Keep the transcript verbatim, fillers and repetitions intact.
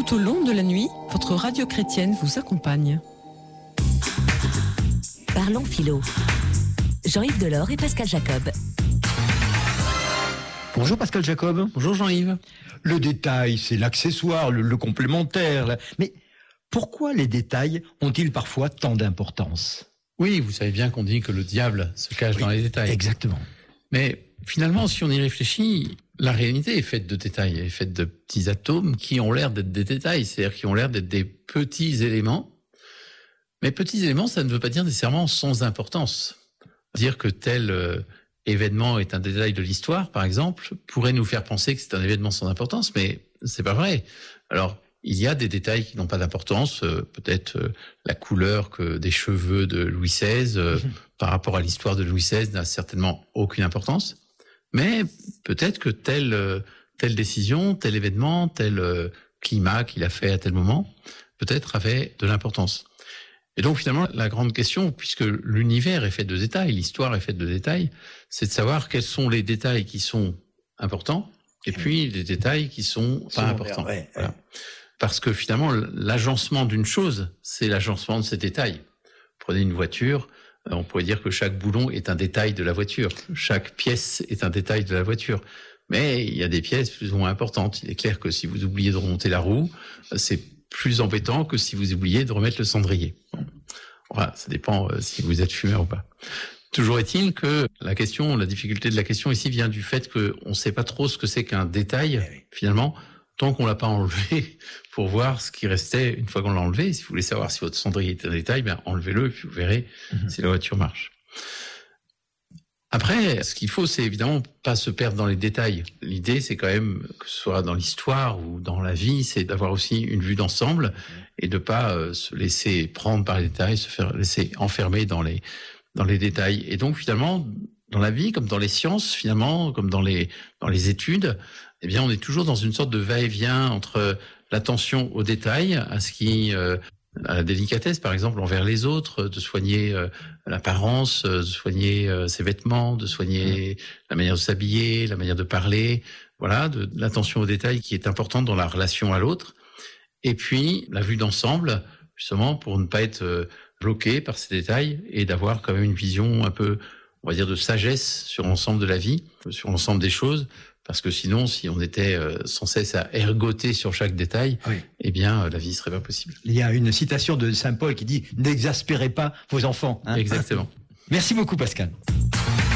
Tout au long de la nuit, votre radio chrétienne vous accompagne. Parlons philo. Jean-Yves Delors et Pascal Jacob. Bonjour Pascal Jacob. Bonjour Jean-Yves. Le détail, c'est l'accessoire, le, le complémentaire. Là. Mais pourquoi les détails ont-ils parfois tant d'importance ? Oui, vous savez bien qu'on dit que le diable se cache oui, dans les détails. Exactement. Mais finalement, si on y réfléchit, la réalité est faite de détails, elle est faite de petits atomes qui ont l'air d'être des détails, c'est-à-dire qui ont l'air d'être des petits éléments. Mais petits éléments, ça ne veut pas dire nécessairement sans importance. Dire que tel euh, événement est un détail de l'histoire, par exemple, pourrait nous faire penser que c'est un événement sans importance, mais c'est pas vrai. Alors, il y a des détails qui n'ont pas d'importance, euh, peut-être euh, la couleur que des cheveux de Louis seize euh, mmh. par rapport à l'histoire de Louis seize n'a certainement aucune importance, mais peut-être que telle, euh, telle décision, tel événement, tel euh, climat qu'il a fait à tel moment, peut-être avait de l'importance. Et donc finalement, la grande question, puisque l'univers est fait de détails, l'histoire est faite de détails, c'est de savoir quels sont les détails qui sont importants et puis les détails qui sont pas Secondaire, importants. Ouais, voilà. ouais. Parce que finalement, l'agencement d'une chose, c'est l'agencement de ses détails. Prenez une voiture, on pourrait dire que chaque boulon est un détail de la voiture. Chaque pièce est un détail de la voiture. Mais il y a des pièces plus ou moins importantes. Il est clair que si vous oubliez de remonter la roue, c'est plus embêtant que si vous oubliez de remettre le cendrier. Bon. Voilà, ça dépend euh, si vous êtes fumeur ou pas. Toujours est-il que la question, la difficulté de la question ici vient du fait qu'on ne sait pas trop ce que c'est qu'un détail, finalement, tant qu'on l'a pas enlevé pour voir ce qui restait une fois qu'on l'a enlevé. Si vous voulez savoir si votre cendrier est un détail, ben enlevez-le et puis vous verrez mmh. si la voiture marche. Après, ce qu'il faut, c'est évidemment pas se perdre dans les détails. L'idée, c'est quand même, que ce soit dans l'histoire ou dans la vie, c'est d'avoir aussi une vue d'ensemble et de pas euh, se laisser prendre par les détails, se faire laisser enfermer dans les dans les détails. Et donc finalement, dans la vie, comme dans les sciences, finalement, comme dans les dans les études, eh bien, on est toujours dans une sorte de va-et-vient entre l'attention aux détails, à ce qui euh, à la délicatesse, par exemple, envers les autres, de soigner euh, l'apparence, de soigner euh, ses vêtements, de soigner mmh. la manière de s'habiller, la manière de parler, voilà, de, de l'attention aux détails qui est importante dans la relation à l'autre. Et puis, la vue d'ensemble, justement, pour ne pas être euh, bloqué par ces détails et d'avoir quand même une vision un peu, on va dire, de sagesse sur l'ensemble de la vie, sur l'ensemble des choses. Parce que sinon, si on était euh, sans cesse à ergoter sur chaque détail, oui. eh bien, euh, la vie serait pas possible. Il y a une citation de Saint Paul qui dit « N'exaspérez pas vos enfants. Hein » Exactement. Merci beaucoup, Pascal.